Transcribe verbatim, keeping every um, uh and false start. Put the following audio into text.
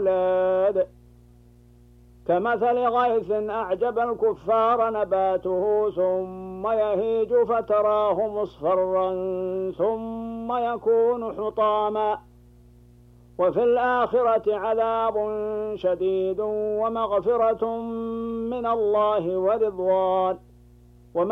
الأولاد كمثل غيث أعجب الكفار نباته ثم يهيج فتراه مصفرا ثم يكون حطاما وفي الآخرة عذاب شديد ومغفرة من الله ورضوان